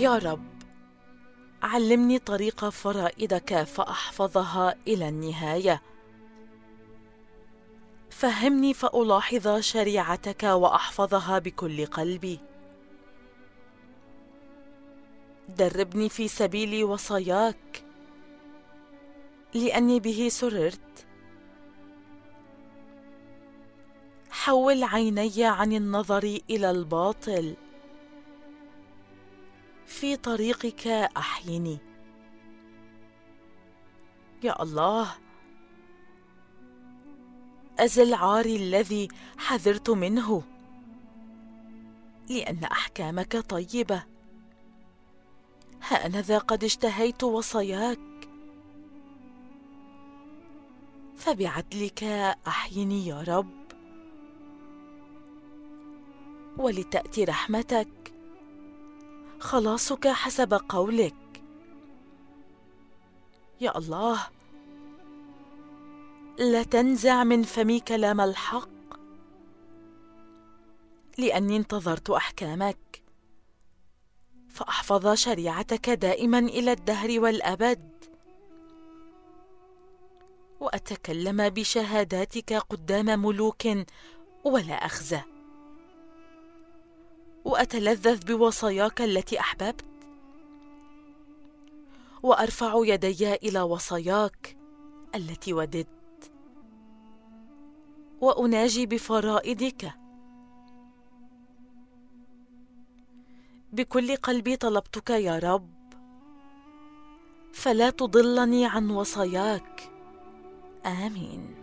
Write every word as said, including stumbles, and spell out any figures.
يا رب، علمني طريق فرائدك فأحفظها إلى النهاية. فهمني فألاحظ شريعتك وأحفظها بكل قلبي. دربني في سبيل وصاياك، لأني به سررت. حول عيني عن النظر إلى الباطل، في طريقك أحيني. يا الله، أزل عاري الذي حذرت منه، لأن أحكامك طيبة. هانذا قد اشتهيت وصاياك، فبعدلك أحيني يا رب، ولتأتي رحمتك، خلاصك حسب قولك. يا الله، لا تنزع من فمي كلام الحق، لأني انتظرت أحكامك، فأحفظ شريعتك دائما إلى الدهر والأبد، وأتكلم بشهاداتك قدام ملوك ولا أخزى، وأتلذذ بوصاياك التي أحببت، وأرفع يدي إلى وصاياك التي وددت، وأناجي بفرائدك. بكل قلبي طلبتك يا رب، فلا تضلني عن وصاياك. آمين.